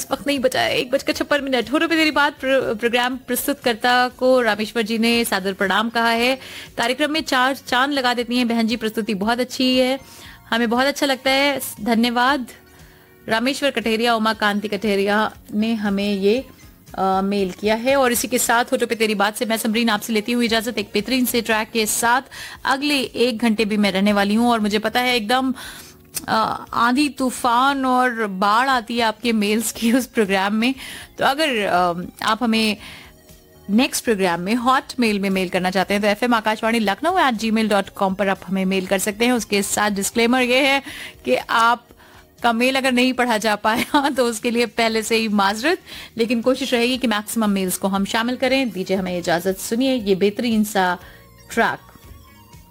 वक्त नहीं बचा है, 1:56 होटो पे तेरी बात प्रोग्राम प्रस्तुतकर्ता को रामेश्वर जी ने सादर प्रणाम कहा है। कार्यक्रम में 4 चांद लगा देती हैं बहन जी, प्रस्तुति बहुत अच्छी है, हमें बहुत अच्छा लगता है, धन्यवाद। रामेश्वर कटेरिया, उमा कांति कटेरिया ने हमें ये मेल किया है। और इसी के साथ होटो पे तेरी बात से मैं समरीन आपसे लेती हूँ इजाजत एक बेहतरीन से ट्रैक के साथ। अगले 1 घंटे भी मैं रहने वाली हूँ और मुझे पता है एकदम आंधी तूफान और बाढ़ आती है आपके मेल्स की उस प्रोग्राम में। तो अगर आप हमें नेक्स्ट प्रोग्राम में हॉट मेल में मेल करना चाहते हैं तो FM आकाशवाणी लखनऊ @gmail.com पर आप हमें मेल कर सकते हैं। उसके साथ डिस्क्लेमर ये है कि आप का मेल अगर नहीं पढ़ा जा पाया तो उसके लिए पहले से ही माजरत, लेकिन कोशिश रहेगी कि मैक्सिमम मेल्स को हम शामिल करें। दीजिए हमें इजाजत, सुनिए ये बेहतरीन सा ट्रैक।